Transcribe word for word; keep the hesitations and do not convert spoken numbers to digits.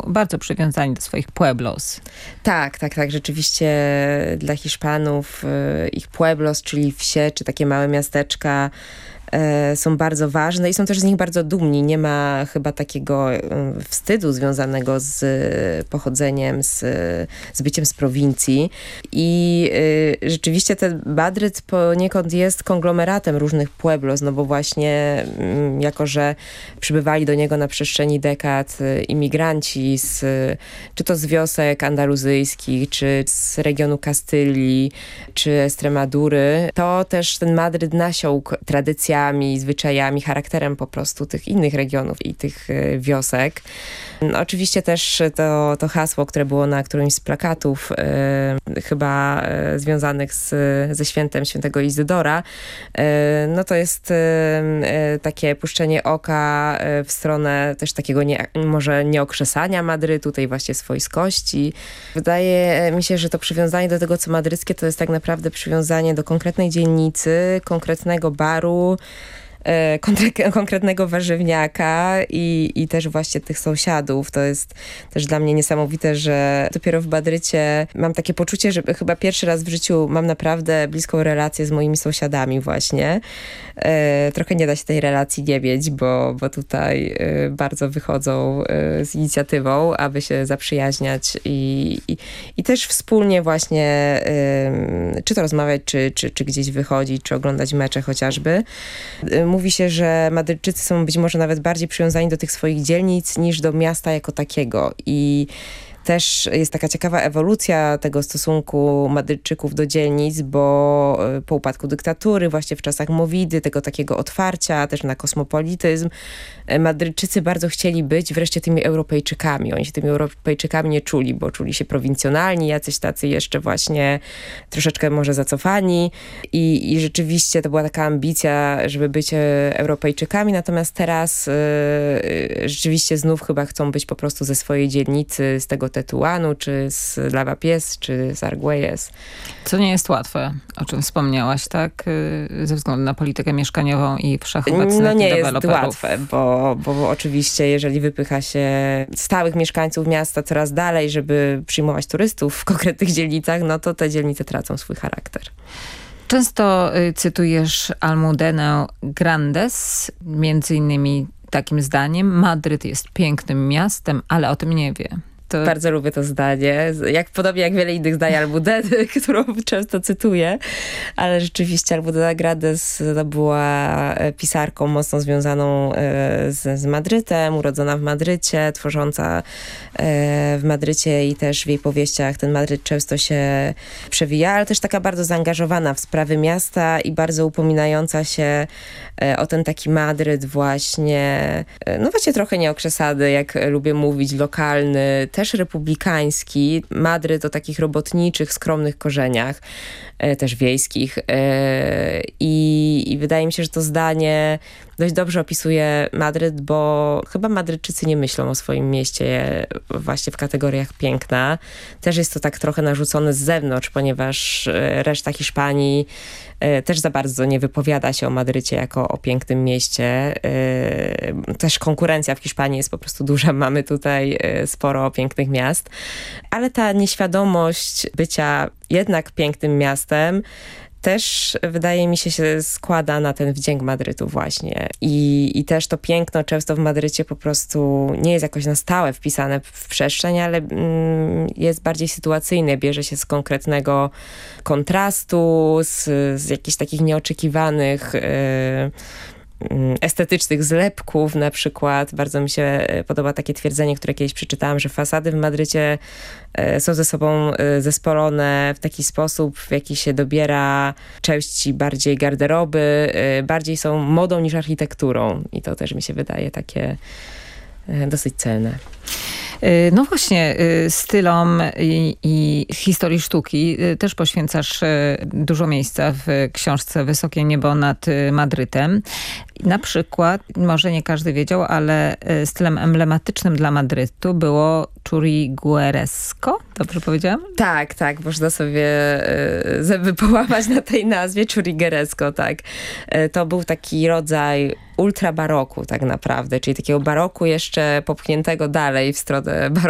bardzo przywiązani do swoich pueblos. Tak, tak, tak. Rzeczywiście dla Hiszpanów ich pueblos, czyli wsie, czy takie małe miasteczka, są bardzo ważne i są też z nich bardzo dumni. Nie ma chyba takiego wstydu związanego z pochodzeniem, z, z byciem z prowincji. I y, rzeczywiście ten Madryt poniekąd jest konglomeratem różnych pueblos, no bo właśnie y, jako, że przybywali do niego na przestrzeni dekad y, imigranci z, czy to z wiosek andaluzyjskich, czy z regionu Kastylii, czy Estremadury, to też ten Madryt nasiąkł tradycjami, zwyczajami, charakterem po prostu tych innych regionów i tych y, wiosek. No, oczywiście też to, to hasło, które było na którymś z plakatów y, chyba y, związanych z, ze świętem świętego Izydora, y, no to jest y, y, takie puszczenie oka y, w stronę też takiego nie, może nieokrzesania Madrytu, tej właśnie swojskości. Wydaje mi się, że to przywiązanie do tego, co madryckie, to jest tak naprawdę przywiązanie do konkretnej dzielnicy, konkretnego baru, konkretnego warzywniaka i, i też właśnie tych sąsiadów. To jest też dla mnie niesamowite, że dopiero w Madrycie mam takie poczucie, że chyba pierwszy raz w życiu mam naprawdę bliską relację z moimi sąsiadami właśnie. E, trochę nie da się tej relacji nie mieć, bo, bo tutaj e, bardzo wychodzą e, z inicjatywą, aby się zaprzyjaźniać i, i, i też wspólnie właśnie e, czy to rozmawiać, czy, czy, czy gdzieś wychodzić, czy oglądać mecze chociażby. E, Mówi się, że Madryczycy są być może nawet bardziej przywiązani do tych swoich dzielnic niż do miasta jako takiego. I też jest taka ciekawa ewolucja tego stosunku Madrytczyków do dzielnic, bo po upadku dyktatury, właśnie w czasach Mowidy, tego takiego otwarcia też na kosmopolityzm, Madrytczycy bardzo chcieli być wreszcie tymi Europejczykami. Oni się tymi Europejczykami nie czuli, bo czuli się prowincjonalni, jacyś tacy jeszcze właśnie troszeczkę może zacofani i, i rzeczywiście to była taka ambicja, żeby być Europejczykami, natomiast teraz yy, rzeczywiście znów chyba chcą być po prostu ze swojej dzielnicy, z tego Tetuanu, czy z Lavapiés, czy z Argüelles. Co nie jest łatwe, o czym wspomniałaś, tak? Ze względu na politykę mieszkaniową i wszechobecnych No nie deweloperów. jest łatwe, bo, bo, bo oczywiście jeżeli wypycha się stałych mieszkańców miasta coraz dalej, żeby przyjmować turystów w konkretnych dzielnicach, no to te dzielnice tracą swój charakter. Często y, cytujesz Almudenę Grandes, między innymi takim zdaniem: Madryt jest pięknym miastem, ale o tym nie wie. To... Bardzo lubię to zdanie. Jak, podobnie jak wiele innych zdań Almudeny, którą często cytuję. Ale rzeczywiście Almudena Grandes to była pisarką mocno związaną z, z Madrytem, urodzona w Madrycie, tworząca w Madrycie i też w jej powieściach ten Madryt często się przewija, ale też taka bardzo zaangażowana w sprawy miasta i bardzo upominająca się o ten taki Madryt właśnie, no właśnie trochę nieokrzesany, jak lubię mówić, lokalny, też republikański, Madryt o takich robotniczych, skromnych korzeniach, e, też wiejskich. E, i, I wydaje mi się, że to zdanie dość dobrze opisuje Madryt, bo chyba Madrytczycy nie myślą o swoim mieście właśnie w kategoriach piękna. Też jest to tak trochę narzucone z zewnątrz, ponieważ reszta Hiszpanii też za bardzo nie wypowiada się o Madrycie jako o pięknym mieście. Też konkurencja w Hiszpanii jest po prostu duża. Mamy tutaj sporo pięknych miast. Ale ta nieświadomość bycia jednak pięknym miastem też wydaje mi się się składa na ten wdzięk Madrytu właśnie. I, i też to piękno często w Madrycie po prostu nie jest jakoś na stałe wpisane w przestrzeń, ale mm, jest bardziej sytuacyjne. Bierze się z konkretnego kontrastu, z, z jakichś takich nieoczekiwanych yy, estetycznych zlepków na przykład. Bardzo mi się podoba takie twierdzenie, które kiedyś przeczytałam, że fasady w Madrycie są ze sobą zespolone w taki sposób, w jaki się dobiera części bardziej garderoby, bardziej są modą niż architekturą. I to też mi się wydaje takie dosyć celne. No właśnie, stylom i, i historii sztuki też poświęcasz dużo miejsca w książce Wysokie niebo nad Madrytem. Na przykład, może nie każdy wiedział, ale stylem emblematycznym dla Madrytu było churrigueresco. Dobrze powiedziałam? Tak, tak. Można sobie y, zęby połamać na tej nazwie. Churrigueresco, tak. Y, to był taki rodzaj ultra baroku tak naprawdę, czyli takiego baroku jeszcze popchniętego dalej w stronę baroku